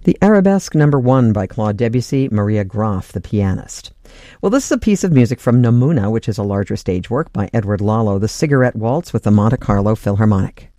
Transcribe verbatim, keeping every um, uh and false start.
The Arabesque Number One by Claude Debussy, Maria Graf, the pianist. Well, this is a piece of music from Namuna, which is a larger stage work by Edward Lalo, the Cigarette Waltz with the Monte Carlo Philharmonic.